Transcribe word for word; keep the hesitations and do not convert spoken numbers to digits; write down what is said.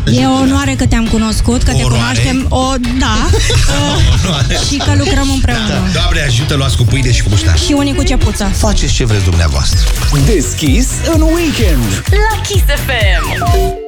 E o onoare că te-am cunoscut, că O te onoare? cunoaștem. O, da. Și că lucrăm împreună. Da. Doamne ajută, luați cu pâine și cu muștar. Și unii cu cepuță. Faceți ce vreți dumneavoastră. Deschis în weekend La Kiss F M.